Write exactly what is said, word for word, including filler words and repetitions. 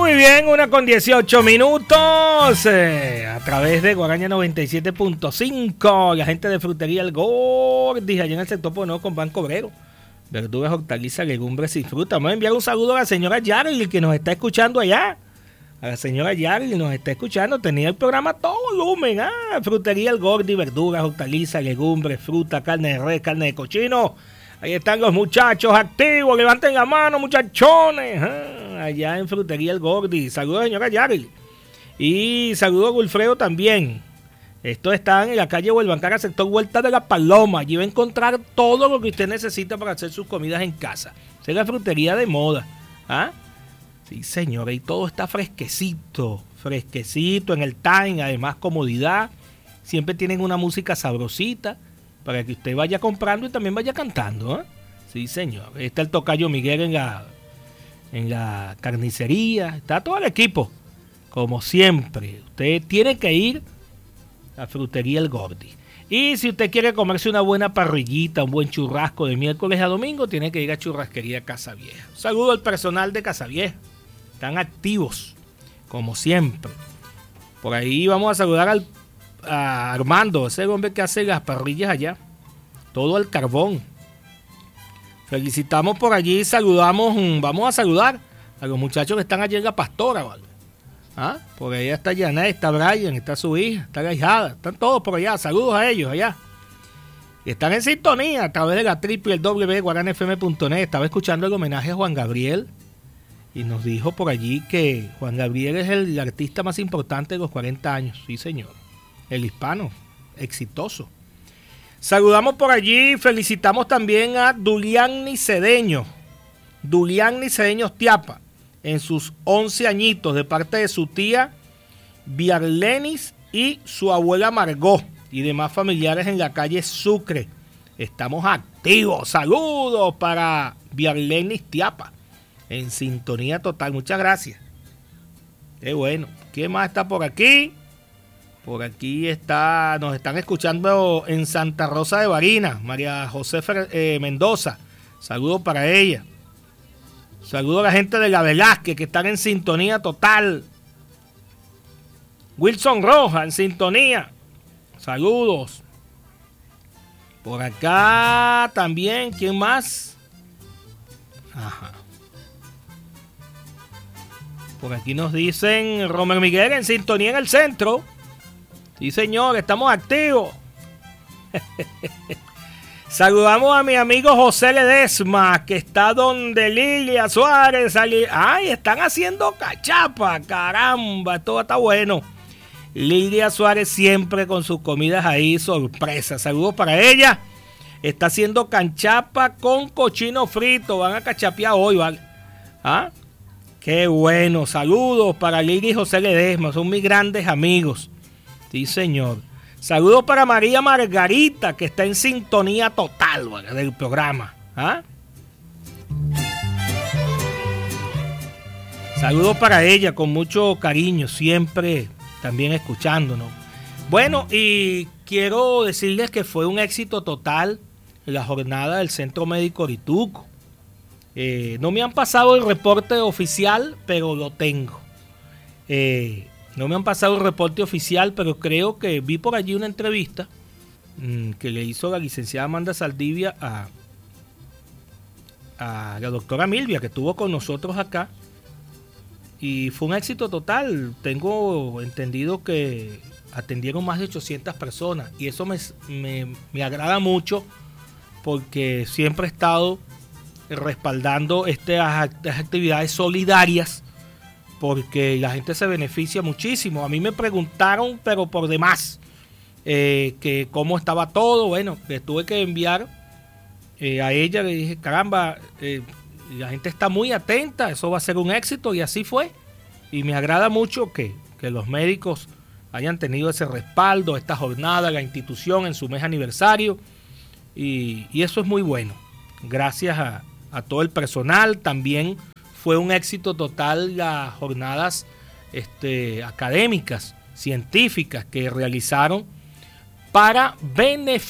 Muy bien, una con dieciocho minutos, eh, a través de Guaraña noventa y siete punto cinco, la gente de Frutería El Gordis, allá en el sector Pono con Banco Obrero. Verduras, hortalizas, legumbres y frutas. Vamos a enviar un saludo a la señora Yarly, que nos está escuchando allá. A la señora Yarly nos está escuchando. Tenía el programa a todo volumen. Ah, Frutería El Gordis, verduras, hortalizas, legumbres, fruta, carne de res, carne de cochino. Ahí están los muchachos activos. Levanten la mano, muchachones. Ah, allá en Frutería El Gordis. Saludos, señora Yarly. Y saludos a Wilfredo también. Estos están en la calle Huelvancara, sector Vuelta de la Paloma. Allí va a encontrar todo lo que usted necesita para hacer sus comidas en casa. Esa es la frutería de moda. ¿Ah? Sí, señora. Y todo está fresquecito. Fresquecito en el time. Además, comodidad. Siempre tienen una música sabrosita para que usted vaya comprando y también vaya cantando. ¿Eh? Sí, señor. Está el tocayo Miguel en la, en la carnicería. Está todo el equipo. Como siempre. Usted tiene que ir a Frutería El Gordis. Y si usted quiere comerse una buena parrillita, un buen churrasco de miércoles a domingo, tiene que ir a Churrasquería Casa Vieja. Un saludo al personal de Casa Vieja. Están activos, como siempre. Por ahí vamos a saludar al, a Armando, ese hombre que hace las parrillas allá. Todo al carbón. Felicitamos por allí, saludamos, vamos a saludar a los muchachos que están allí en La Pastora, ¿vale? ¿Ah? Por allá está Janet, está Brian, está su hija, está la hijada, están todos por allá, saludos a ellos allá. Están en sintonía a través de la triple w guarana f m punto net. Estaba escuchando el homenaje a Juan Gabriel y nos dijo por allí que Juan Gabriel es el artista más importante de los cuarenta años, sí señor, el hispano, exitoso. Saludamos por allí, felicitamos también a Dulianni Cedeño, Dulianni Cedeño Tiapa, en sus once añitos, de parte de su tía Viarlenis y su abuela Margot y demás familiares en la calle Sucre. Estamos activos. Saludos para Viarlenis Tiapa, en sintonía total. Muchas gracias. Qué bueno. ¿Quién más está por aquí? Por aquí está, nos están escuchando en Santa Rosa de Barinas, María José Fer, eh, Mendoza. Saludos para ella. Saludos a la gente de la Velázquez que están en sintonía total. Wilson Roja en sintonía. Saludos. Por acá también, ¿quién más? Ajá. Por aquí nos dicen Romer Miguel en sintonía en el centro. Sí, señor, estamos activos. Saludamos a mi amigo José Ledesma, que está donde Lilia Suárez. Ay, están haciendo cachapa, caramba, todo está bueno. Lilia Suárez siempre con sus comidas ahí, sorpresa. Saludos para ella. Está haciendo cachapa con cochino frito. Van a cachapear hoy, ¿vale? ¿Ah? Qué bueno. Saludos para Lilia y José Ledesma, son mis grandes amigos. Sí, señor. Saludos para María Margarita, que está en sintonía total, ¿vale?, del programa. ¿Ah? Saludos para ella, con mucho cariño, siempre también escuchándonos. Bueno, y quiero decirles que fue un éxito total la jornada del Centro Médico Orituco. Eh, no me han pasado el reporte oficial, pero lo tengo. Eh... No me han pasado el reporte oficial, pero creo que vi por allí una entrevista mmm, que le hizo la licenciada Amanda Saldivia a, a la doctora Milvia, que estuvo con nosotros acá. Y fue un éxito total. Tengo entendido que atendieron más de ochocientas personas. Y eso me, me, me agrada mucho porque siempre he estado respaldando estas, estas actividades solidarias, porque la gente se beneficia muchísimo. A mí me preguntaron, pero por demás, eh, que cómo estaba todo. Bueno, le tuve que enviar eh, a ella, le dije, caramba, eh, la gente está muy atenta, eso va a ser un éxito, y así fue. Y me agrada mucho que, que los médicos hayan tenido ese respaldo, esta jornada, la institución en su mes aniversario, y, y eso es muy bueno. Gracias a, a todo el personal. También fue un éxito total las jornadas este, académicas, científicas que realizaron para beneficiar